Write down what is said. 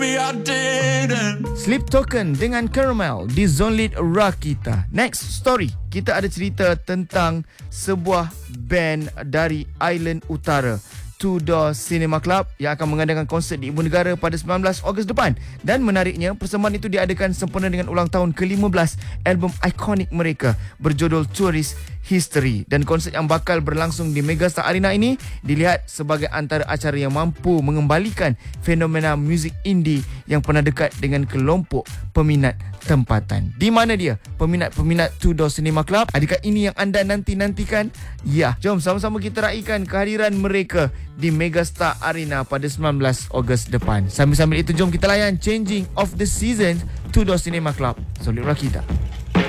Sleep Token dengan Caramel di Zone Lead Rakita. Next story, kita ada cerita tentang sebuah band dari Island Utara, Two Door Cinema Club, yang akan mengadakan konsert di Ibu Negara pada 19 Ogos depan. Dan menariknya, persembahan itu diadakan sempena dengan ulang tahun ke-15 album ikonik mereka berjudul Tourist History. Dan konsert yang bakal berlangsung di Megastar Arena ini dilihat sebagai antara acara yang mampu mengembalikan fenomena muzik indie yang pernah dekat dengan kelompok peminat tempatan. Di mana dia? Peminat-peminat Two Door Cinema Club. Adakah ini yang anda nantikan? Ya, jom sama-sama kita raikan kehadiran mereka di Megastar Arena pada 19 Ogos depan. Sambil-sambil itu, jom kita layan Changing of the Seasons, Two Door Cinema Club, Solid Rakita.